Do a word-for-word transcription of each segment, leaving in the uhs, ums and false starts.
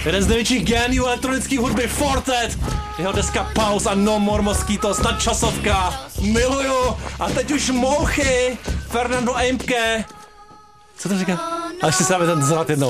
Jeden z největších géniů elektronické hudby, Fortet. Jeho deska Pause a No More Mosquitos, nadčasovka. Miluju. A teď už mouchy. Fernando Eimke. Co to říká? A ještě si dáme ten zrát jednou.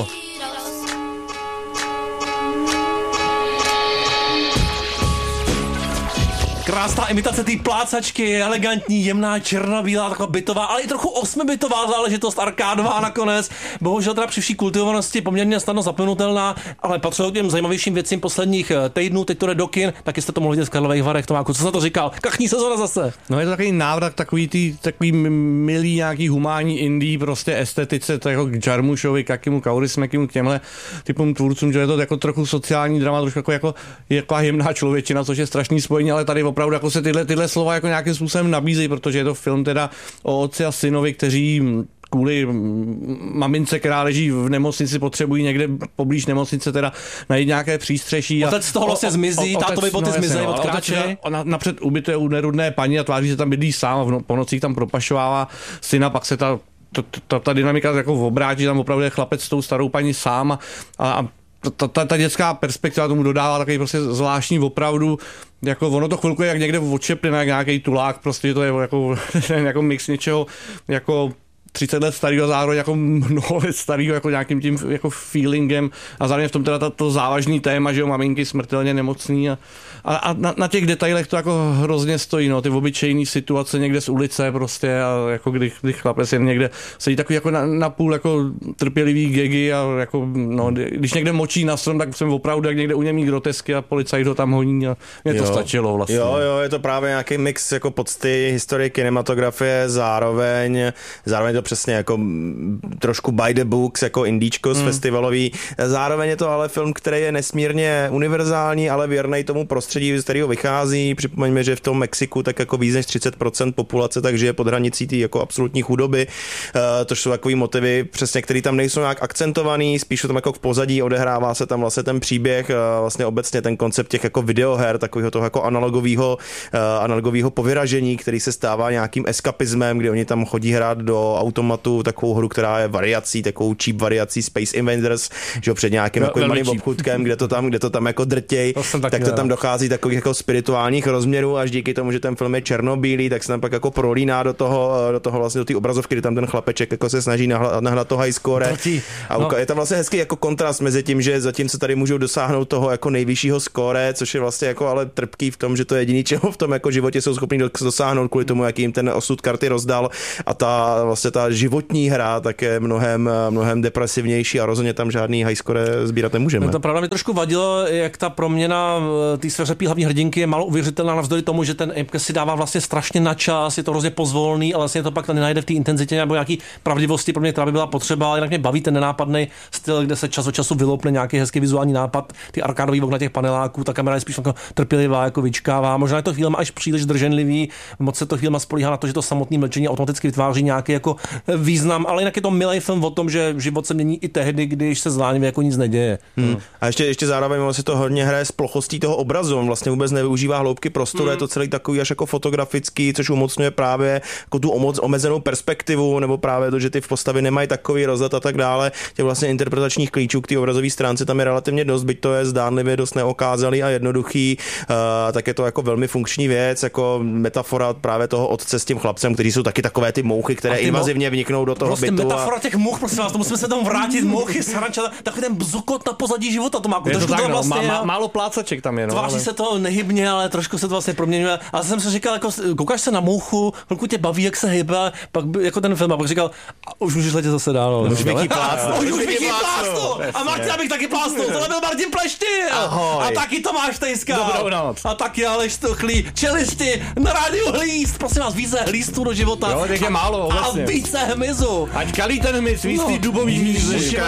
Krásná imitace té plácačky, elegantní, jemná, černobílá, taková bytová, ale i trochu osmibitová záležitost, arkádová nakonec. Bohužel teda při vší kultivovanosti poměrně snadno zapnutelná, ale patřilo k těm zajímavějším věcím posledních týdnů, teď to jde do kin, tak jste to mohli vidět v Karlových Varech, Tomáku. Co jsi na to říkal? Kachní sezona zase. No je to takový návrat takový tý, takový milý nějaký humánní indie prostě estetice, to jako k Jarmušovi, k Akimu Kaurismäkimu, k těmhle typům tvůrcům, že je to jako trochu sociální drama, trošku jako, jako, jako jemná člověčina, což je strašný spojení, ale tady opravdu jako se tyhle, tyhle slova jako nějakým způsobem nabízejí, protože je to film teda o otci a synovi, kteří kvůli mamince, která leží v nemocnici, potřebují někde poblíž nemocnice teda najít nějaké přístřeší. Otec z toho vlastně zmizí, tátovi boty no, zmizí, odkráčí. Ona napřed ubytuje u nerudné paní a tváří se tam bydlí sám a v no, po nocích tam propašovává syna, pak se ta, ta, ta, ta dynamika jako obrátí, tam opravdu je chlapec s tou starou paní sám a, a Ta, ta, ta dětská perspektiva tomu dodává takový prostě zvláštní opravdu, jako ono to chvilku je jak někde odčepne, jak nějaký tulák, prostě to je jako, jako mix něčeho, jako třicet let starého, zároveň jako mnoho let starého, jako nějakým tím jako feelingem a zároveň v tom teda to závažný téma, že jo, maminky smrtelně nemocný a, a, a na, na těch detailech to jako hrozně stojí, no, ty obyčejné situace někde z ulice prostě a jako kdy, kdy chlapec jen někde sedí takový jako na, na půl jako trpělivý gegy a jako, no, když někde močí na strom, tak jsem opravdu jak někde u něj mít grotesky a policajt ho tam honí a mě to jo. stačilo vlastně. Jo, jo, je to právě nějaký mix jako pocty historie kinematografie, zároveň, zároveň to přesně jako trošku by the books, jako indíčko z mm. festivalový. Zároveň je to ale film, který je nesmírně univerzální, ale věrnej tomu prostředí, z kterého vychází. Připomeňme, že v tom Mexiku tak jako víc než třicet procent populace, takže je pod hranicí té jako absolutní chudoby. Uh, to jsou takový motivy, přesně, který tam nejsou nějak akcentovaný, spíš tam jako v pozadí odehrává se tam vlastně ten příběh, uh, vlastně obecně ten koncept těch jako videoher, takového toho jako analogového uh, analogového povyražení, který se stává nějakým eskapismem, kdy oni tam chodí hrát do automatu takovou hru, která je variací, takovou cheap variací Space Invaders, že před nějakým no, jako malým obchůdkem, kde to tam, kde to tam jako drtěj, to tak to tam dochází takových jako spirituálních rozměrů, až díky tomu, že ten film je černobílý, tak se tam pak jako prolíná do toho, do toho vlastně do té obrazovky, kdy tam ten chlapeček jako se snaží nahnat to high score. A no. je tam vlastně hezký jako kontrast mezi tím, že zatímco tady můžou dosáhnout toho jako nejvyššího score, což je vlastně jako ale trpký v tom, že to je jediný, čeho v tom jako životě jsou schopní dosáhnout kvůli tomu, jaký jim ten osud karty rozdal, a ta vlastně ta životní hra tak je mnohem, mnohem depresivnější a rozhodně tam žádný high score sbírat nemůžeme. No to pravda mi trošku vadilo, jak ta proměna té sveřepí hlavní hrdinky je málo uvěřitelná navzdory tomu, že ten Eimke si dává vlastně strašně na čas, je to hrozně pozvolný, ale vlastně to pak nenajde v té intenzitě nebo nějaký pravdivosti, pro mě, která by byla potřeba, ale jinak mě baví ten nenápadný styl, kde se čas od času vyloupne nějaký hezký vizuální nápad, ty arkádový okna těch paneláků, ta kamera je spíš jako trpělivá, jako vyčkává. Možná je to chvílema až příliš drženlivý, moc se to chvílema spolíhá na to, že to samotné mlčení automaticky vytváří nějaký jako význam, ale jinak je to milý film o tom, že život se mění i tehdy, když se zvláně jako nic neděje. Hmm. A ještě, ještě zároveň vlastně to hodně hraje s plochostí toho obrazu, on vlastně vůbec nevyužívá hloubky prostoru, hmm. je to celý takový až jako fotografický, což umocňuje právě jako tu omezenou perspektivu, nebo právě to, že ty postavy nemají takový rozhled a tak dále. Těch vlastně interpretačních klíčů k té obrazové stránce tam je relativně dost, byť to je zdánlivě dost neokázalý a jednoduchý, uh, tak je to jako velmi funkční věc, jako metafora právě toho otce s tím chlapcem, kteří jsou taky takové ty mouchy, které invazivně vniknou do toho prostě bytu. Metafora a... těch much, prosím vás, to musíme se tam vrátit, mouchy, sarančata, takový ten bzukot na pozadí života, to má je trošku to, tak, to vlastně. No, má, málo plácaček tam je, no. Tváří ale... se to nehybně, ale trošku se to vlastně proměňuje. A jsem si říkal, jako koukáš se na mouchu, chvilku tě baví, jak se hýbe, pak by, jako ten film, a pak říkal, a už můžeš letět zase dál. Už Vicky plácnu. Už Vicky plácnu. A Martin, abych taky plásnul. Tohle byl Martin Pleštil. A taky Tomáš Tejska. Dobrou noc. A taky Aleš Stuchlý. Čelisti na rádiu Hlíst. Prosím vás, více hlístů do života. Jo, tak je málo, obecně. A více hmyzu. Ať kalí ten hmyz, víc ty dubový hmyzy.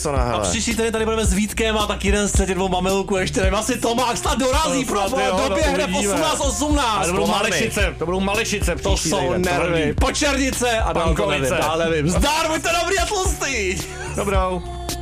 A příští týden tady budeme s Vítkem a tak jeden z těch dvou mamilků, ještě nevím, asi Tomáš snad dorazí, pro doběhne osmnáct osmnáct. To budou Malešice, to budou Malešice. To jsou nervy. Počernice a Bankovice. Já nevím. Zdár, buďte dobrý a tlustý. Dobrou.